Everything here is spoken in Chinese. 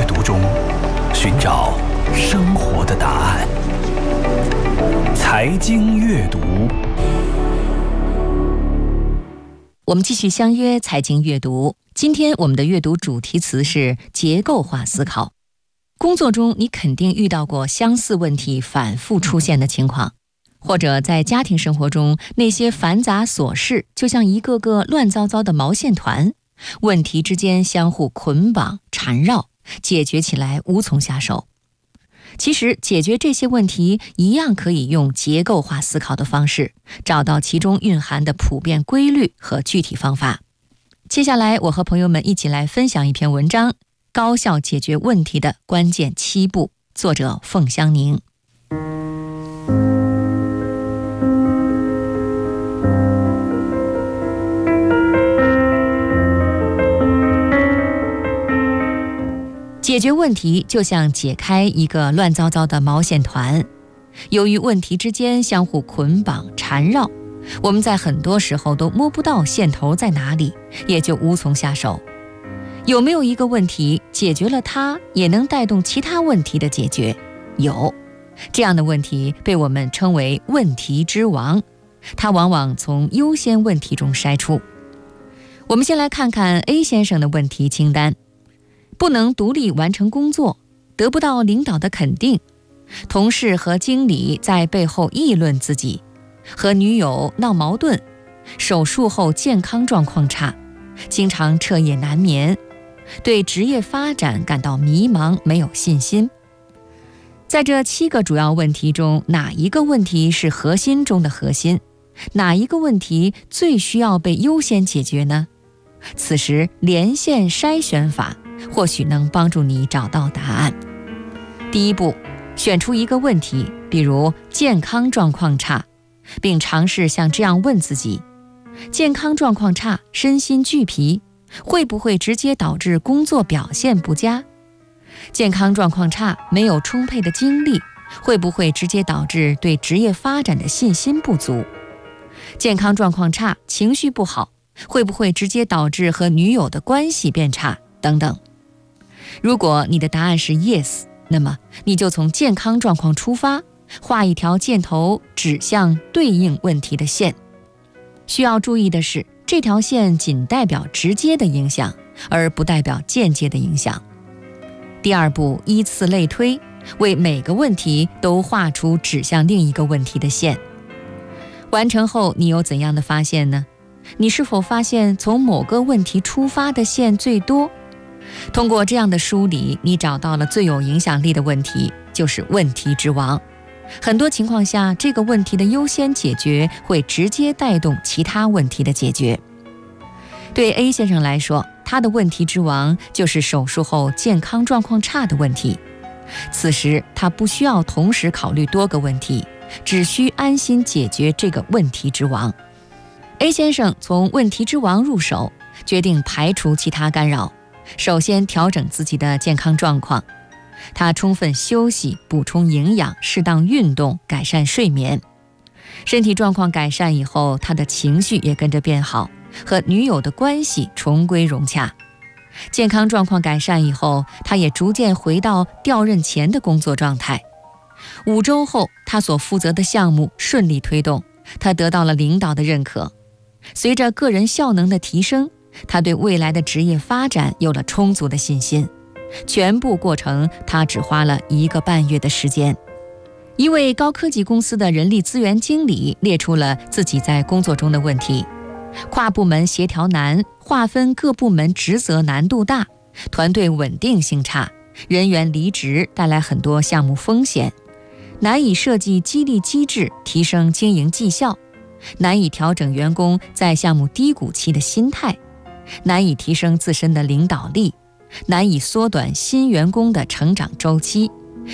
阅读中寻找生活的答案。财经阅读， 我们继续相约财经阅读。今天我们的阅读主题词是结构化思考。工作中你肯定遇到过相似问题反复出现的情况，或者在家庭生活中，那些繁杂琐事就像一个个乱糟糟的毛线团，问题之间相互捆绑缠绕，解决起来无从下手。其实解决这些问题一样可以用结构化思考的方式，找到其中蕴含的普遍规律和具体方法。接下来我和朋友们一起来分享一篇文章，高效解决问题的关键7步，作者凤香宁。解决问题就像解开一个乱糟糟的毛线团，由于问题之间相互捆绑缠绕，我们在很多时候都摸不到线头在哪里，也就无从下手。有没有一个问题解决了它，也能带动其他问题的解决？有。这样的问题被我们称为问题之王，它往往从优先问题中筛出。我们先来看看 A 先生的问题清单：不能独立完成工作，得不到领导的肯定，同事和经理在背后议论自己，和女友闹矛盾，手术后健康状况差，经常彻夜难眠，对职业发展感到迷茫，没有信心。在这7个主要问题中，哪一个问题是核心中的核心？哪一个问题最需要被优先解决呢？此时连线筛选法或许能帮助你找到答案。第一步，选出一个问题，比如健康状况差，并尝试像这样问自己：健康状况差，身心俱疲，会不会直接导致工作表现不佳？健康状况差，没有充沛的精力，会不会直接导致对职业发展的信心不足？健康状况差，情绪不好，会不会直接导致和女友的关系变差？等等。如果你的答案是 yes， 那么你就从健康状况出发，画一条箭头指向对应问题的线。需要注意的是，这条线仅代表直接的影响，而不代表间接的影响。第二步，依次类推，为每个问题都画出指向另一个问题的线。完成后，你有怎样的发现呢？你是否发现从某个问题出发的线最多？通过这样的梳理，你找到了最有影响力的问题，就是问题之王。很多情况下，这个问题的优先解决会直接带动其他问题的解决。对 A 先生来说，他的问题之王就是手术后健康状况差的问题。此时他不需要同时考虑多个问题，只需安心解决这个问题之王。A 先生从问题之王入手，决定排除其他干扰，首先调整自己的健康状况。他充分休息，补充营养，适当运动，改善睡眠。身体状况改善以后，他的情绪也跟着变好，和女友的关系重归融洽。健康状况改善以后，他也逐渐回到调任前的工作状态。5周后，他所负责的项目顺利推动，他得到了领导的认可。随着个人效能的提升，他对未来的职业发展有了充足的信心。全部过程他只花了1个半月的时间。一位高科技公司的人力资源经理列出了自己在工作中的问题：跨部门协调难，划分各部门职责难度大，团队稳定性差，人员离职带来很多项目风险，难以设计激励机制提升经营绩效，难以调整员工在项目低谷期的心态，难以提升自身的领导力，难以缩短新员工的成长周期，